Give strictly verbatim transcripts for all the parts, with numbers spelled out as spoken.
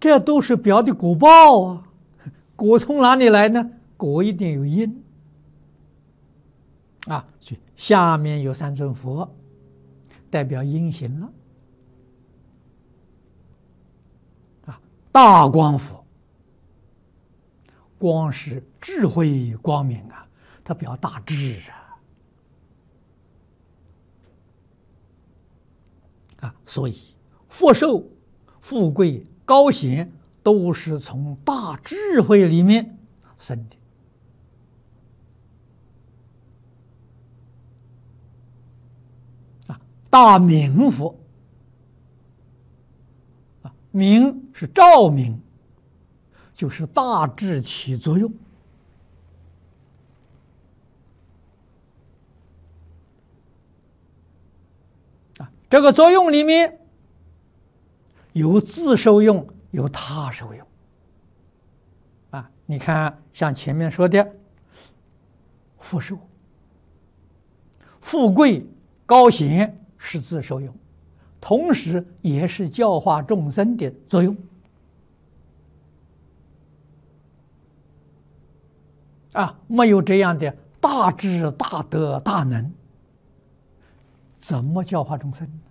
这都是表的果报啊。果从哪里来呢？果一定有因啊。所以下面有三尊佛，代表因行了啊。大光佛，光是智慧光明啊，它表大智啊啊。所以福寿、富贵、高贤都是从大智慧里面生的啊。大明佛啊，明是照明，就是大智起作用啊。这个作用里面有自受用，有他受用啊。你看，像前面说的福寿、富贵、高贤是自受用，同时也是教化众生的作用啊。没有这样的大智、大德、大能，怎么教化众生呢？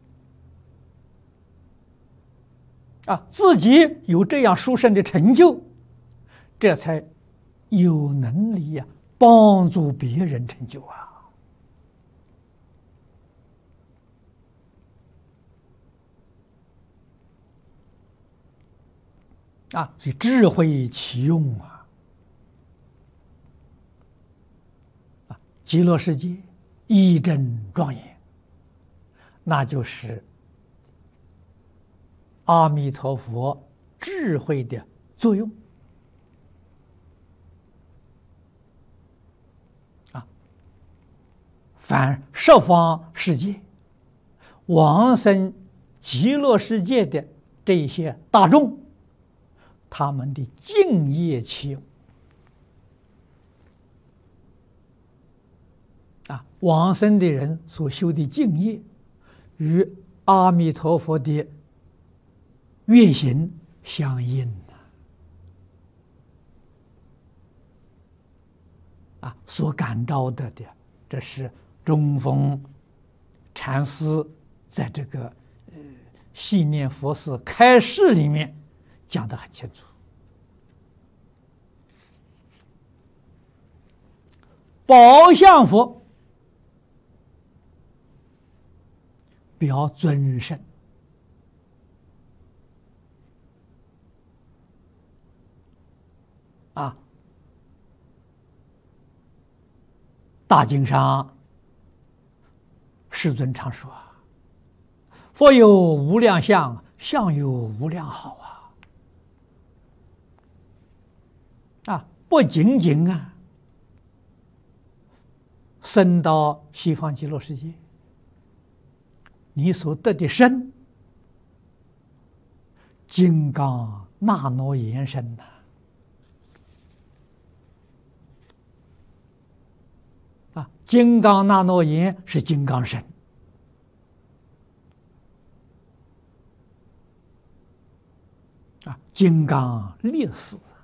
啊，自己有这样殊胜的成就，这才有能力呀、啊，帮助别人成就啊！啊，所以智慧其用啊！啊，极乐世界一真庄严，那就是阿弥陀佛智慧的作用啊。凡十方世界、往生极乐世界的这些大众，他们的敬业其用啊，往生的人所修的敬业，与阿弥陀佛的愿行相应啊，所感召得的，这是中峰禅师在这个呃系念佛事开示里面讲得很清楚。宝相佛表尊胜啊，大经上世尊常说：“佛有无量相，相有无量好啊！”啊，不仅仅啊，升到西方极乐世界，你所得的身，金刚那罗延身呐。啊，金刚那罗延是金刚身啊，金刚力士。